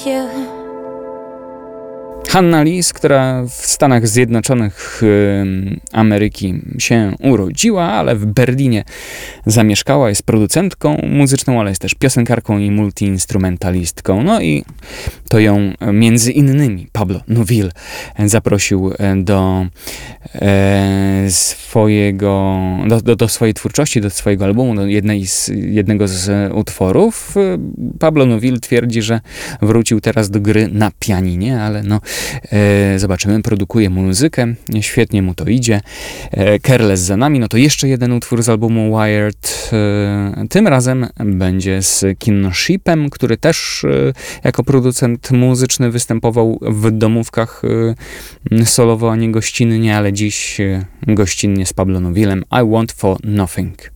you. Hannah Lis, która w Stanach Zjednoczonych Ameryki się urodziła, ale w Berlinie zamieszkała, jest producentką muzyczną, ale jest też piosenkarką i multiinstrumentalistką. No i to ją między innymi Pablo Nuville zaprosił do swojej twórczości, do swojego albumu, do jednego z utworów. Pablo Nuville twierdzi, że wrócił teraz do gry na pianinie, ale no zobaczymy, produkuje muzykę, świetnie mu to idzie. Careless za nami, no to jeszcze jeden utwór z albumu Wired. Tym razem będzie z Kin Shipem, który też jako producent muzyczny występował w domówkach solowo, a nie gościnnie, ale dziś gościnnie z Pablo Nuvillem I Want For Nothing.